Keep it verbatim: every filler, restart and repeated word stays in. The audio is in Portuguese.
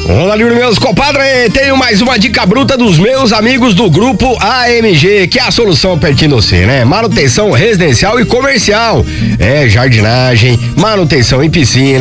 Olá, meus compadres, tenho mais uma dica bruta dos meus amigos do grupo A M G, que é a solução pertinho de você, né? Manutenção residencial e comercial, é jardinagem, manutenção em piscina,